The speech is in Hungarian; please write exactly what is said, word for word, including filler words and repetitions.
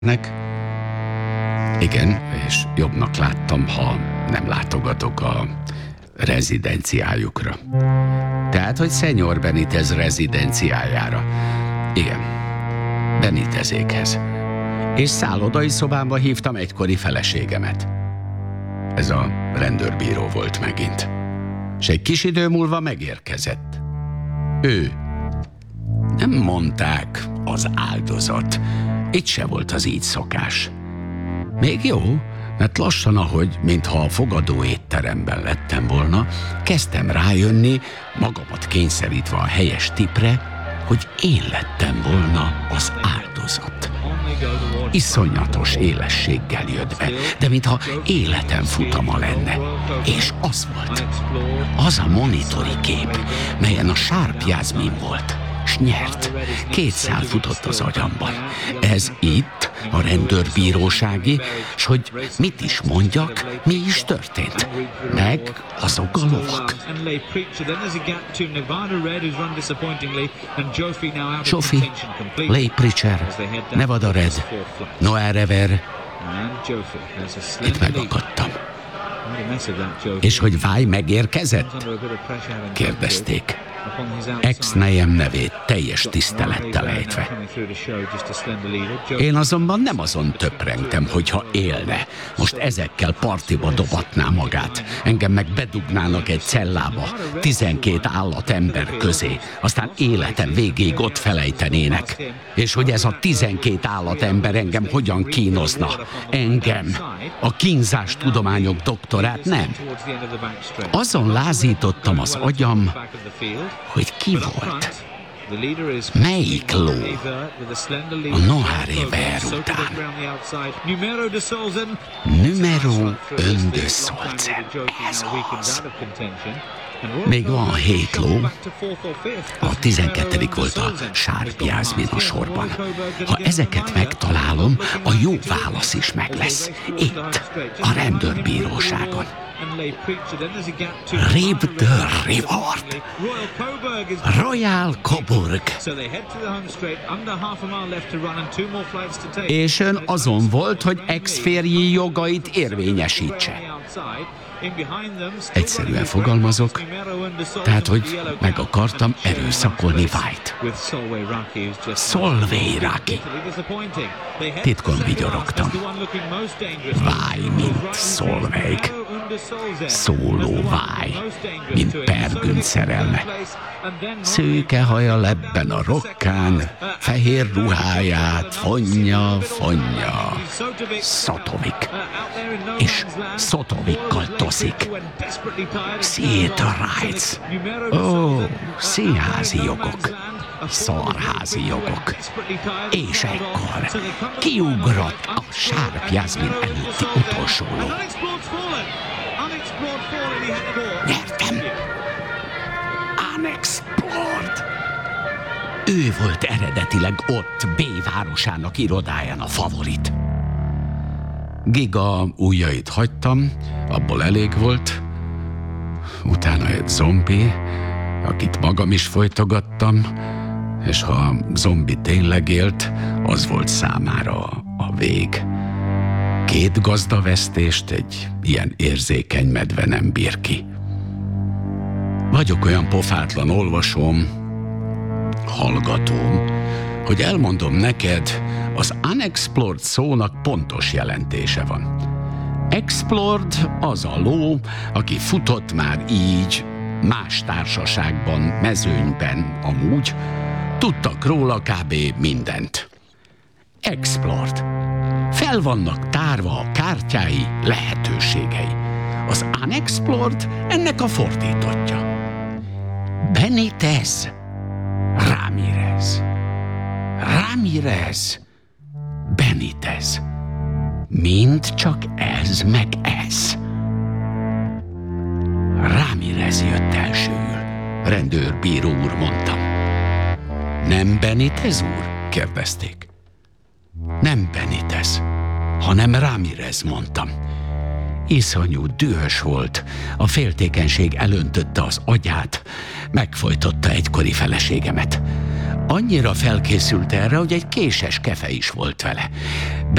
Nek? Igen, és jobbnak láttam, ha nem látogatok a rezidenciájukra. Tehát, hogy Szenyor Benitez rezidenciájára. Igen, Benitezékhez. És szállodai szobámba hívtam egykori feleségemet. Ez a rendőrbíró volt megint. És egy kis idő múlva megérkezett. Ő. Nem mondták az áldozat. Itt se volt az így szokás. Még jó, mert lassan, ahogy, mintha a fogadó étteremben lettem volna, kezdtem rájönni, magamat kényszerítve a helyes tipre, hogy én lettem volna az áldozat. Iszonyatos élességgel jött be, de mintha életem futama lenne. És az volt. Az a monitori kép, melyen a Sharp Jasmine volt. S nyert. Két szál futott az agyamban. Ez itt a rendőrbírósági, s hogy mit is mondjak, mi is történt. Meg azok a lovak. Sophie, Lay Preacher, Nevada Red, Noir River. Itt megakadtam. És hogy Vai megérkezett? Kérdezték. Ex-nejem nevét teljes tisztelettel ejtve. Én azonban nem azon töprengtem, hogyha élne. Most ezekkel partiba dobatná magát. Engem meg bedugnának egy cellába, tizenkét állatember közé. Aztán életem végéig ott felejtenének. És hogy ez a tizenkét állatember engem hogyan kínozna. Engem, a kínzás tudományok doktorát nem. Azon lázítottam az agyam, hogy ki volt. Melyik ló? A Noir River után. Numero un de Solzen. Ez az. Még van hét ló. A tizenkettedik volt a Sharp Jasmine a sorban. Ha ezeket megtalálom, a jó válasz is meg lesz. Itt, a rendőrbíróságon. Reap the Reward. Royal Coburg. És ön azon volt, hogy ex-férji jogait érvényesítse. Egyszerűen fogalmazok, tehát, hogy meg akartam erőszakolni Vait. Solveig Raki. Titkon vigyorogtam. Vai, mint Solveig. Szóló Vai, mint Pergünt szerelme. Szőke haja lebben a rokkán, fehér ruháját fonja, fonja. Szotovik. És Szotovikkal toszik. Theater rights. Ó, színházi jogok. Szarházi jogok. És ekkor kiugrott a Sharp Jasmine előtti utolsó ló. Nyertem! Unexplored! Ő volt eredetileg ott, B városának irodáján a favorit. Giga ujjait hagytam, abból elég volt. Utána egy zombi, akit magam is folytogattam, és ha a zombi tényleg élt, az volt számára a vég. Két gazdavesztést egy ilyen érzékeny medve nem bír ki. Vagyok olyan pofátlan olvasóm, hallgatóm, hogy elmondom neked, az unexplored szónak pontos jelentése van. Explored az a ló, aki futott már így, más társaságban, mezőnyben amúgy, tudtak róla kb. Mindent. Explored. Fel vannak tárva a kártyái, lehetőségei. Az unexplored ennek a fordítottja. Benitez. Ramirez. Ramirez. Benitez. Mind csak ez meg ez. Ramirez jött elsőül. Rendőrbíró úr, mondtam. Nem Benitez úr? Kérdezték. Nem Benitez, hanem Ramirez, mondtam. Iszonyú dühös volt, a féltékenység elöntötte az agyát, megfojtotta egykori feleségemet. Annyira felkészült erre, hogy egy késes kefe is volt vele.